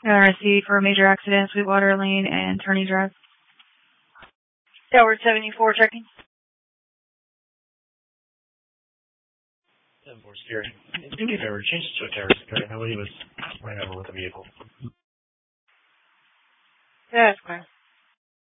RSC for a major accident, Sweetwater Lane and Turney Drive. Tower 74 checking. 10-4 Scary. Do me a favor, change it to a terror security. Nobody was running over with the vehicle. That's fine.